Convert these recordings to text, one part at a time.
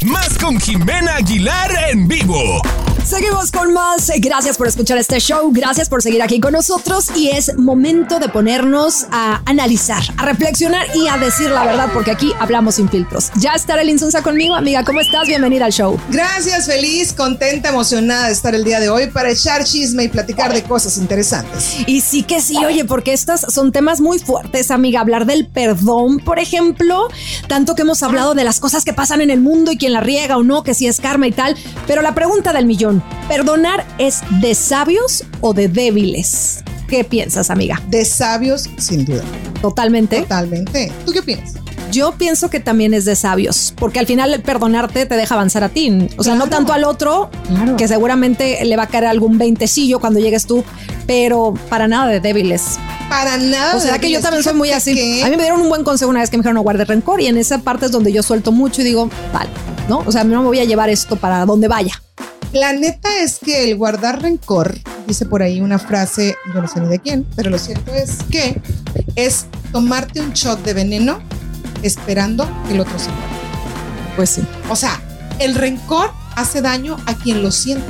Más con Jimena Aguilar en vivo. Seguimos con más. Gracias por escuchar este show. Gracias por seguir aquí con nosotros. Y es momento de ponernos a analizar, a reflexionar y a decir la verdad, porque aquí hablamos sin filtros. Ya está Arely Insunza conmigo. Amiga, ¿cómo estás? Bienvenida al show. Gracias, feliz, contenta, emocionada de estar el día de hoy para echar chisme y platicar de cosas interesantes. Y sí que sí, oye, porque estos son temas muy fuertes, amiga. Hablar del perdón, por ejemplo, tanto que hemos hablado de las cosas que pasan en el mundo y quién la riega o no, que si es karma y tal. Pero la pregunta del millón: ¿perdonar es de sabios o de débiles? ¿Qué piensas, amiga? De sabios, sin duda. Totalmente. Totalmente. ¿Tú qué piensas? Yo pienso que también es de sabios, porque al final el perdonarte te deja avanzar a ti. O sea, claro, no tanto al otro, claro, que seguramente le va a caer algún veintecillo cuando llegues tú, pero para nada de débiles. Para nada. O sea, que yo también soy muy así. ¿Qué? A mí me dieron un buen consejo una vez que me dijeron no guardes rencor, y en esa parte es donde yo suelto mucho y digo, vale, ¿no? O sea, no me voy a llevar esto para donde vaya. La neta es que el guardar rencor, dice por ahí una frase, yo no sé ni de quién, pero lo cierto es que es tomarte un shot de veneno esperando que el otro se muera. Pues sí. O sea, el rencor hace daño a quien lo siente.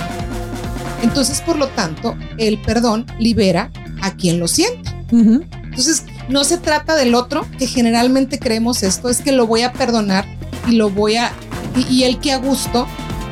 Entonces, por lo tanto, el perdón libera a quien lo siente. Uh-huh. Entonces, no se trata del otro, que generalmente creemos esto, es que lo voy a perdonar y lo voy a... Y él que a gusto...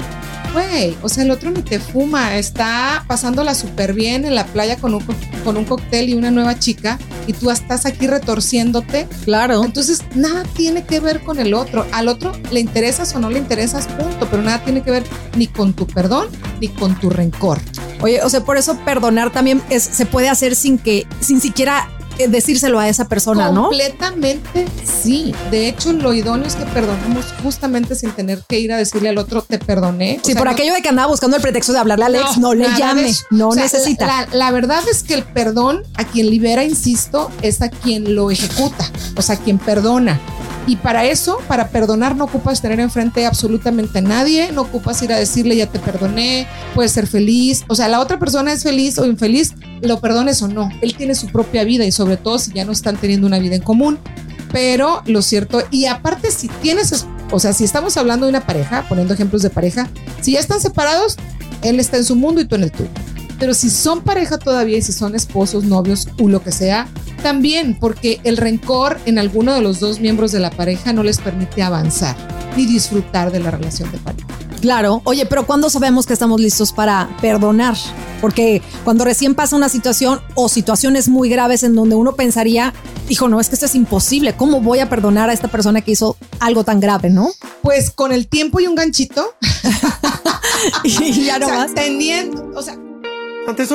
Güey, o sea, el otro ni te fuma, está pasándola súper bien en la playa con un cóctel y una nueva chica, y tú estás aquí retorciéndote. Claro. Entonces, nada tiene que ver con el otro. Al otro le interesas o no le interesas, punto, pero nada tiene que ver ni con tu perdón ni con tu rencor. Oye, o sea, por eso perdonar también se puede hacer sin siquiera decírselo a esa persona, ¿no? Completamente sí. De hecho, lo idóneo es que perdonemos justamente sin tener que ir a decirle al otro te perdoné. Sí, por aquello de que andaba buscando el pretexto de hablarle al ex, no le llame, no necesita. La verdad es que el perdón a quien libera, insisto, es a quien lo ejecuta, o sea, quien perdona. Y para eso, para perdonar, no ocupas tener enfrente absolutamente a nadie, no ocupas ir a decirle ya te perdoné, puedes ser feliz. O sea, la otra persona es feliz o infeliz, lo perdones o no. Él tiene su propia vida y sobre todo si ya no están teniendo una vida en común. Pero lo cierto, y aparte si tienes, o sea, si estamos hablando de una pareja, poniendo ejemplos de pareja, si ya están separados, él está en su mundo y tú en el tuyo. Pero si son pareja todavía y si son esposos, novios o lo que sea, también, porque el rencor en alguno de los dos miembros de la pareja no les permite avanzar ni disfrutar de la relación de pareja. Claro. Oye, pero ¿cuándo sabemos que estamos listos para perdonar? Porque cuando recién pasa una situación o situaciones muy graves en donde uno pensaría, hijo, no, es que esto es imposible. ¿Cómo voy a perdonar a esta persona que hizo algo tan grave, no? Pues con el tiempo y un ganchito. Y ya no más. Teniendo, o sea, Antes